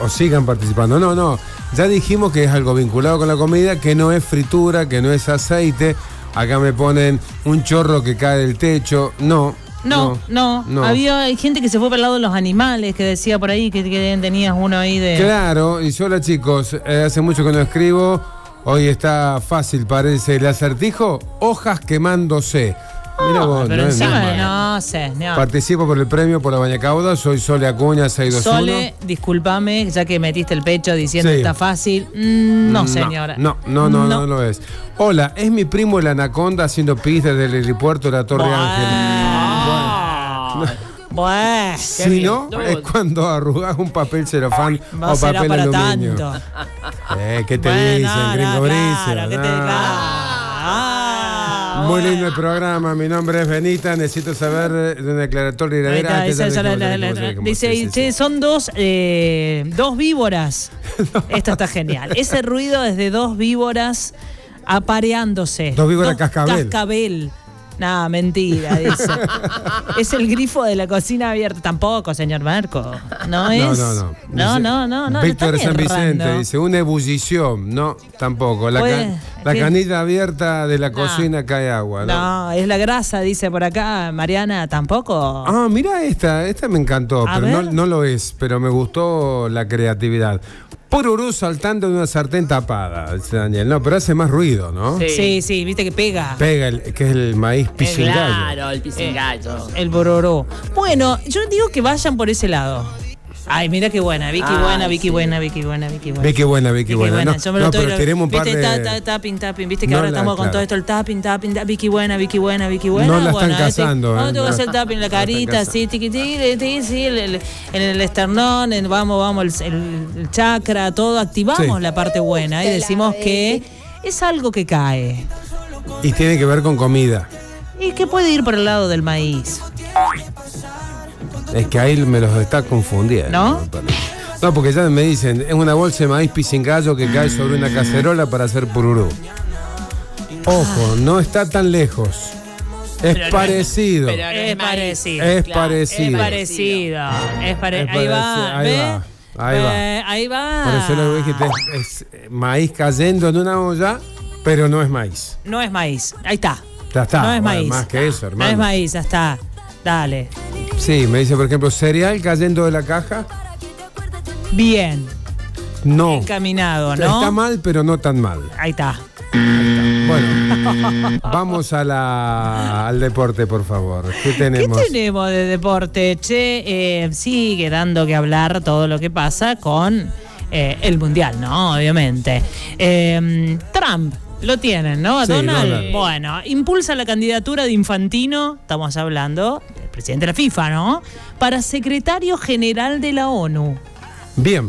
o sigan participando. No, ya dijimos que es algo vinculado con la comida, que no es fritura, que no es aceite. Acá me ponen un chorro que cae del techo. No. Había gente que se fue para el lado de los animales, que decía por ahí que tenías uno ahí de... Claro, y hola chicos, hace mucho que no escribo. Hoy está fácil, parece el acertijo. Hojas quemándose. Mira vos, pero no encima no sé. No. Participo por el premio por la Bañacauda. Soy Sole Acuña 621. Sole, discúlpame, ya que metiste el pecho diciendo Sí. está fácil. No, señora. No lo es. Hola, es mi primo el Anaconda haciendo pis desde el helipuerto de la Torre Ángel. Bueno, Si no, es cuando arrugás un papel celofán no o será papel para aluminio. tanto. ¿Qué te dicen, gringo Bricio? Claro, ¿qué te Muy lindo el programa, mi nombre es Benita, necesito saber de una declaratoria heredera. Dice, che, son dos víboras. Esto está genial. Ese ruido es de dos víboras apareándose. Dos víboras cascabel. No, mentira, dice. Es el grifo de la cocina abierta. Tampoco, señor Marco. No es. No. Víctor San Vicente dice, una ebullición. No, tampoco. La canilla abierta de la cocina cae agua. No, es la grasa, dice por acá. Mariana, tampoco. Ah, mira esta me encantó, pero no lo es, pero me gustó la creatividad. Pururú saltando en una sartén tapada, dice Daniel. No, pero hace más ruido, ¿no? Sí, viste que pega. Pega, que es el maíz pisingallo. Claro, el pisingallo. El bororó. Bueno, yo digo que vayan por ese lado. Ay, mira qué buena, Vicky buena. Vicky buena. Yo me lo No, estoy, pero queremos un par de... Tapping, viste que ahora estamos con todo esto, el tapping, Vicky buena. No la están cazando. No, tengo que hacer tapping en la carita, sí, sí, en el esternón, vamos, el chakra, todo, activamos la parte buena y decimos que es algo que cae. Y tiene que ver con comida. Y que puede ir por el lado del maíz. Es que ahí me los está confundiendo. ¿No? No, porque ya me dicen, es una bolsa de maíz pisingallo que cae sobre una cacerola para hacer pururú. Ojo, no está tan lejos. Es parecido. Es parecido. Ahí va. Por eso lo dijiste, es maíz cayendo en una olla, pero no es maíz. No es maíz. Ahí está. Ya está. No es maíz. Más que eso, hermano. No es maíz, ya está. Dale. Sí, me dice, por ejemplo, cereal cayendo de la caja. Bien. No. Encaminado, ¿no? Está mal, pero no tan mal. Ahí está. Bueno, vamos al deporte, por favor. ¿Qué tenemos? ¿Qué tenemos de deporte? Che, sigue dando que hablar todo lo que pasa con el Mundial, ¿no? Obviamente. Trump. Lo tienen, ¿no? Sí, Donald. Bueno, impulsa la candidatura de Infantino, estamos hablando, del presidente de la FIFA, ¿no? Para secretario general de la ONU. Bien.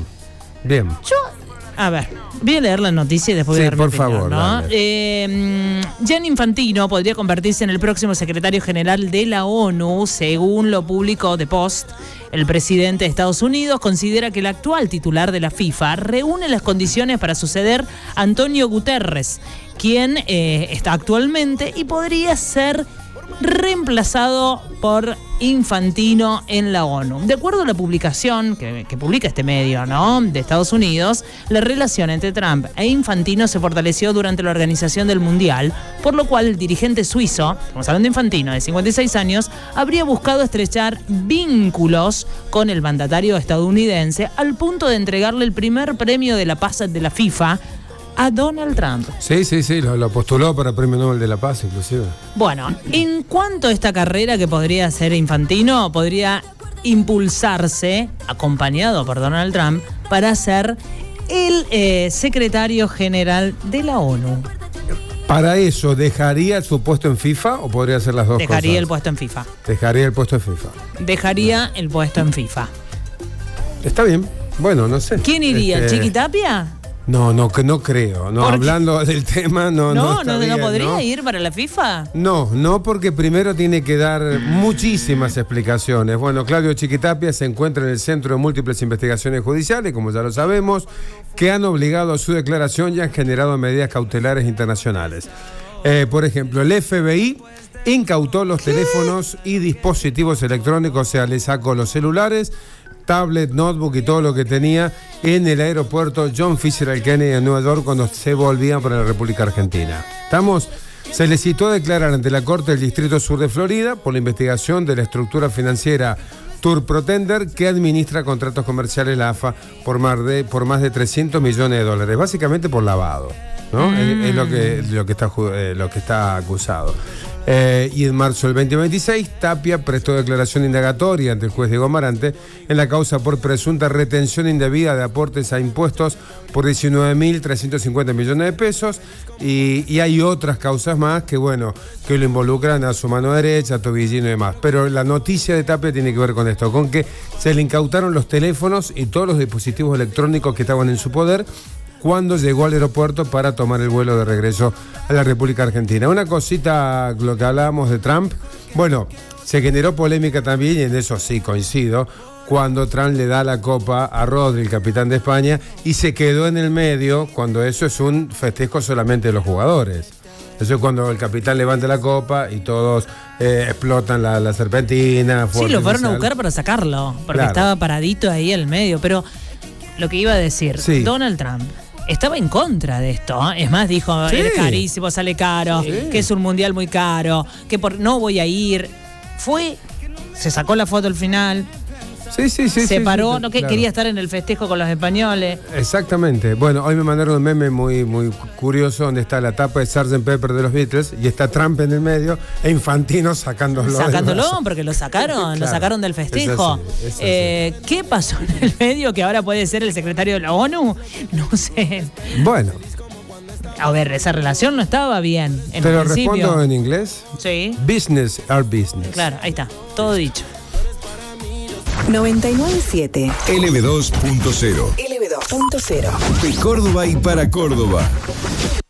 A ver, voy a leer la noticia y después voy a dar mi opinión, favor, ¿no? Gianni Infantino podría convertirse en el próximo secretario general de la ONU, según lo publicó The Post. El presidente de Estados Unidos considera que el actual titular de la FIFA reúne las condiciones para suceder a Antonio Guterres, quien está actualmente y podría ser reemplazado por Infantino en la ONU. De acuerdo a la publicación que publica este medio, ¿no?, de Estados Unidos, la relación entre Trump e Infantino se fortaleció durante la organización del Mundial, por lo cual el dirigente suizo, estamos hablando de Infantino, de 56 años, habría buscado estrechar vínculos con el mandatario estadounidense al punto de entregarle el primer premio de la paz de la FIFA a Donald Trump. Sí, lo postuló para el Premio Nobel de la Paz, inclusive. Bueno, en cuanto a esta carrera que podría ser Infantino, podría impulsarse, acompañado por Donald Trump, para ser el secretario general de la ONU. ¿Para eso dejaría su puesto en FIFA o podría hacer las dos cosas? Dejaría el puesto en FIFA. Dejaría el puesto en FIFA. Dejaría el puesto en FIFA. Está bien. Bueno, no sé. ¿Quién iría? ¿Chiquitapia? No creo. No, hablando del tema, no podría ir para la FIFA. No, porque primero tiene que dar muchísimas explicaciones. Bueno, Claudio Chiquitapia se encuentra en el centro de múltiples investigaciones judiciales, como ya lo sabemos, que han obligado a su declaración y han generado medidas cautelares internacionales. Por ejemplo, el FBI incautó los teléfonos y dispositivos electrónicos, o sea, le sacó los celulares, tablet, notebook y todo lo que tenía en el aeropuerto John F. Kennedy en Nueva York cuando se volvían para la República Argentina. ¿Estamos? Se le citó a declarar ante la Corte del Distrito Sur de Florida por la investigación de la estructura financiera Tour Pretender que administra contratos comerciales la AFA por más de 300 millones de dólares, básicamente por lavado, ¿no? Es lo que está acusado. Y en marzo del 2026, Tapia prestó declaración indagatoria ante el juez Diego Amarante en la causa por presunta retención indebida de aportes a impuestos por 19.350 millones de pesos. Y hay otras causas más que lo involucran a su mano derecha, a Tobillino y demás. Pero la noticia de Tapia tiene que ver con esto, con que se le incautaron los teléfonos y todos los dispositivos electrónicos que estaban en su poder cuando llegó al aeropuerto para tomar el vuelo de regreso a la República Argentina. Una cosita, lo que hablábamos de Trump, se generó polémica también, y en eso sí coincido, cuando Trump le da la copa a Rodri, el capitán de España, y se quedó en el medio cuando eso es un festejo solamente de los jugadores. Eso es cuando el capitán levanta la copa y todos explotan la serpentina. Sí, lo fueron a buscar para sacarlo, porque estaba paradito ahí en el medio, pero lo que iba a decir, Donald Trump estaba en contra de esto, ¿eh? Es más, dijo, es carísimo, sale caro, que es un mundial muy caro, que no voy a ir. Se sacó la foto al final. Se paró, quería estar en el festejo con los españoles. Exactamente. Bueno, hoy me mandaron un meme muy, muy curioso donde está la tapa de Sgt. Pepper de los Beatles y está Trump en el medio e Infantino sacándolo porque lo sacaron, lo sacaron del festejo. Es así. ¿Qué pasó en el medio que ahora puede ser el secretario de la ONU? No sé. Bueno. A ver, esa relación no estaba bien. ¿Te lo respondo en inglés? Sí. Business are business. Claro, ahí está, todo dicho. 99.7 LB2.0 LB2.0 De Córdoba y para Córdoba.